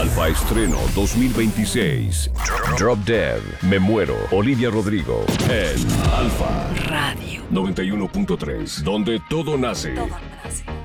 Alfa Estreno 2026. Drop Dead. Me muero. Olivia Rodrigo. En Alfa Radio 91.3. Donde todo nace. Todo nace.